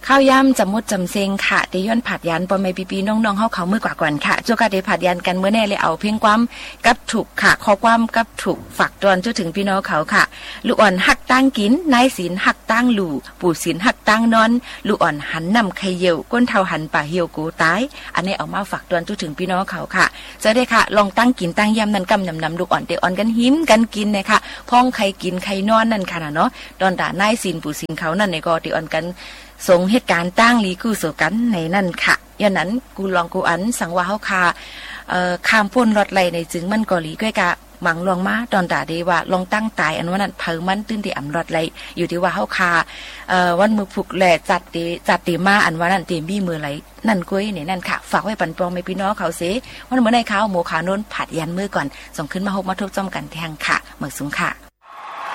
ข้าวย่ำจำมดจำเซงค่ะเดย้อนผัดยันปอไม่ปีน้องๆเฮาเขามือกว่าก่อนค่ะโจกาเดผัดยันกันเมื่อแน่เลยเอาเพ่งความกับถูกค่ะข้อความกับถูกฝากตอนจนถึงพี่น้องเขาค่ะลูกอ่อนหักตั้งกินนายศีลหักตั้งหลู่ปู่ศีลหักตั้งนอนลูกอ่อนหันนำไข่เหี่ยวก้นเท่าหันป่าเหี่ยวกูตายอันนี้เอามาฝากตอนจนถึงพี่น้องเขาค่ะจะได้ค่ะลองตั้งกินตั้งย่ำนั่นกำนำลูกอ่อนเดอ่อนกันหิมกันกินนะคะพ้องไข่กินไข่นอนนั่นค่ะเนาะตอนด่านายศีลปู่ศีลเขานั่นในก็เดอ่อนกันส่งเหตุการณ์ตั้งลีกู้โสกันในนั่นค่ะย้อนนั้นกูลองกูอันสังว่าเฮาคาข้ามพ้นรถไหลในจึงมันก็หลีก้อยกะหมังลองมาตอนตาดีว่าลองตั้งตายอันว่านั้นเพิ่มันตื้นที่อำรถไหลอยู่ที่ว่าเฮาคาวันมือผูกแหล่จัดตีมาอันว่านั้นตีมีมือไหลนั่นก้อยนี่นั่นค่ะฝากไว้ปันปองไม่พี่น้องเขาเสวันเมื่อในข้าวโมขาโน้นผัดยันมือก่อนส่งขึ้นมาหกมาทุบจ้อมกันแทงค่ะเหมือนสูงค่ะ